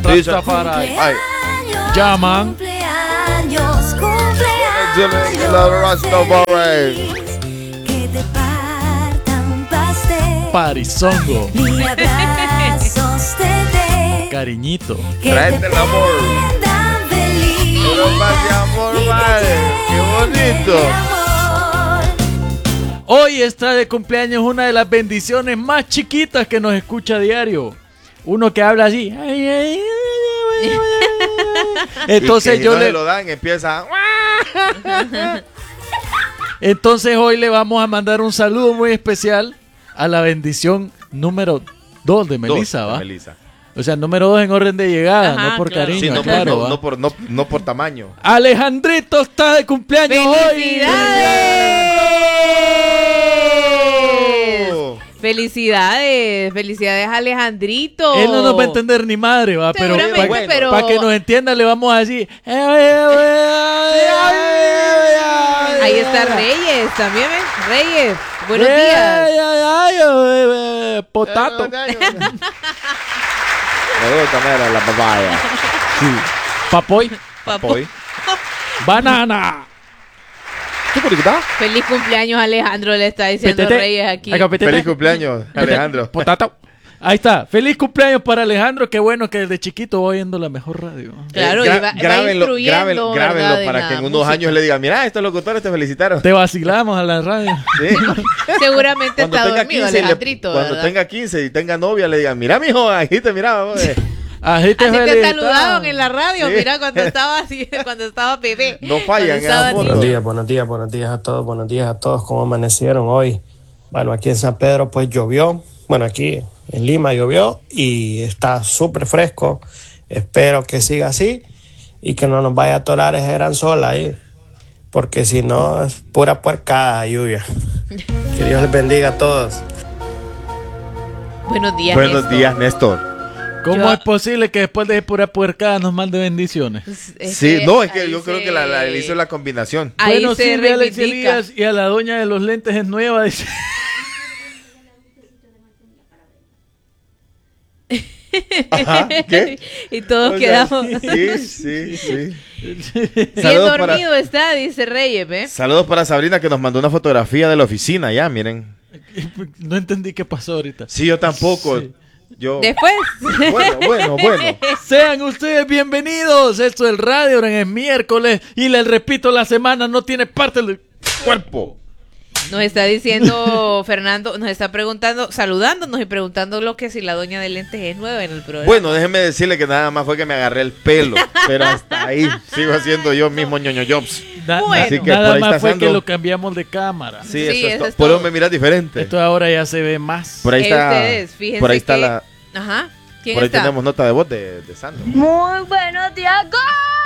Rastafari. Llaman. Que te partan pastel. Parizongo. Ni abrazos te dé. Cariñito. Tráete el amor. Pero más de amor, madre. Qué bonito. Hoy está de cumpleaños una de las bendiciones más chiquitas que nos escucha a diario. Uno que habla así. Entonces y yo no le se lo dan, empieza. Entonces hoy le vamos a mandar un saludo muy especial a la bendición número 2 de Melissa, ¿va? Melissa. O sea, número 2 en orden de llegada, Ajá, no por claro. cariño, Sí, no, claro. no por tamaño. Alejandrito está de cumpleaños ¡Felicidades! Oh. Felicidades Alejandrito. hoy. Él no nos va a entender ni madre, va, pero Seguramente, bueno, pero para que nos entienda le vamos a decir. ahí está Reyes también, ¿ven? Reyes, buenos días. Potato. Me gusta, mira, la papaya. Sí. Papoy. Papoy. Banana. ¿Qué porquita? Feliz cumpleaños Alejandro, le está diciendo Petete. Reyes aquí. Acá, petete. Feliz cumpleaños, Alejandro. Potato. Ahí está. Feliz cumpleaños para Alejandro. Qué bueno que desde chiquito va oyendo la mejor radio. Claro, y va instruyendo, grábenlo ¿verdad? para en que la en unos música. años le digan, mira, estos locutores te felicitaron. Te vacilamos a la radio. Sí. Seguramente Cuando está tenga dormido 15 Alejandrito, cuando ¿verdad? tenga 15 y tenga novia le digan, mira, mijo, ahí te miraba. Así te Así te felicitamos. saludaron en la radio, Sí. mira cuando estaba así, cuando estaba bebé. No fallan Cuando estaba esas fotos. niño. Buenos días a todos, buenos días a todos, ¿cómo amanecieron hoy? Bueno, aquí en San Pedro pues llovió, bueno, aquí en Lima llovió y está súper fresco, espero que siga así y que no nos vaya a atorar ese gran sol ahí, porque si no es pura puercada lluvia. Que Dios les bendiga a todos. Buenos días, Buenos Néstor. días, Néstor. ¿Cómo Yo- es posible que después de pura puercada nos mande bendiciones? Sí, no, es que ahí yo creo que él hizo la combinación. Ahí Bueno, se Silvia Alex reivindica. Elías y a la doña de los lentes es nueva. Dice. Ajá, ¿qué? Y todos O sea, quedamos. Sí. Bien Saludos dormido está, dice Reyes, ¿eh? Saludos para Sabrina que nos mandó una fotografía de la oficina, ya, miren. No entendí qué pasó ahorita. Sí, yo tampoco. Sí. Yo. Después. Bueno. Sean ustedes bienvenidos. Esto es el radio, ahora es miércoles. Y les repito, la semana no tiene parte del Cuerpo. Nos está diciendo Fernando, nos está preguntando, saludándonos y preguntando lo que si la doña de lentes es nueva en el programa. Bueno, déjeme decirle que nada más fue que me agarré el pelo. Pero hasta ahí sigo haciendo yo mismo ñoño jobs. Bueno. Así que nada por ahí más está fue Sandro. que lo cambiamos de cámara. Sí, Sí, eso es eso todo. es Por eso todo. me miras diferente. Esto ahora ya se ve más. Por ahí está. Ustedes, fíjense Por ahí está que- la. Ajá. ¿Quién Por ahí está? tenemos nota de voz de Sandro. Muy buenos días, Gandhi.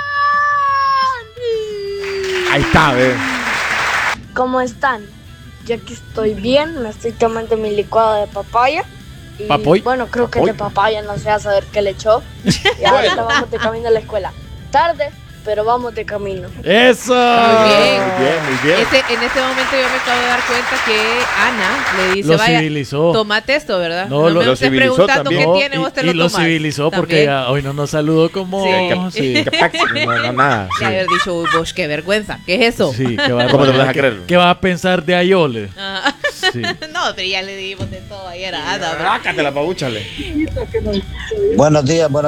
Ahí está, ve. ¿Cómo están? Yo aquí estoy bien, me estoy tomando mi licuado de papaya. Y, ¿Papoy? bueno, creo que es de papaya, no sé a saber qué le echó. Y Bueno. ahorita vamos de camino a la escuela. Tarde, pero vamos de camino. ¡Eso! Muy bien. Muy bien. En este momento yo me acabo de dar cuenta que Ana le dice, Lo vaya, civilizó. tomate esto, ¿verdad? No, No, lo me estés civilizó preguntando también. qué No, tiene, vos te lo y lo tomás. civilizó porque También. hoy no nos saludó como... Sí. Sí. ¿Qué pasa? No, nada. De haber dicho, uy, vos, qué vergüenza, ¿qué es eso? Sí, ¿qué va, ¿Cómo te vas a creer? ¿Qué va a pensar de Ayole? Ah. Sí. No, pero ya le dimos de todo ayer a Ana. ¿verdad? Rácatela, pabúchale. Buenos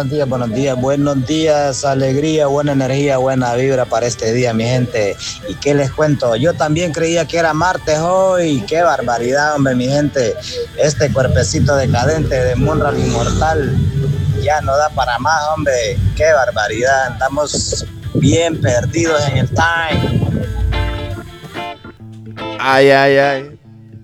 días, alegría, buena energía, buena vibra para este día, mi gente. ¿Y qué les cuento? Yo también creía que era martes hoy. Qué barbaridad, hombre, mi gente. Este cuerpecito decadente de Monral Inmortal ya no da para más, hombre. Qué barbaridad, andamos bien perdidos en el time. Ay.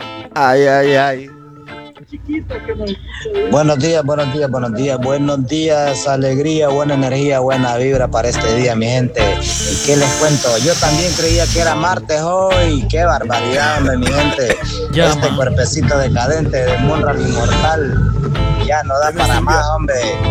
Buenos días, alegría, buena energía, buena vibra para este día, mi gente. ¿Y qué les cuento? Yo también creía que era martes hoy. Qué barbaridad, hombre, mi gente. Ya, Este man. cuerpecito decadente de Monral Inmortal ya no da para más, hombre.